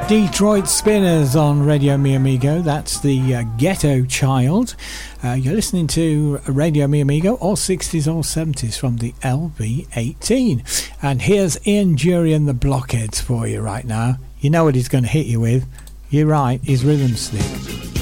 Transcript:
Detroit Spinners on Radio Mi Amigo. That's the Ghetto Child. You're listening to Radio Mi Amigo, all 60s, all 70s from the LB18. And here's Ian Dury and the Blockheads for you right now. You know what he's going to hit you with. You're right, his Rhythm Stick.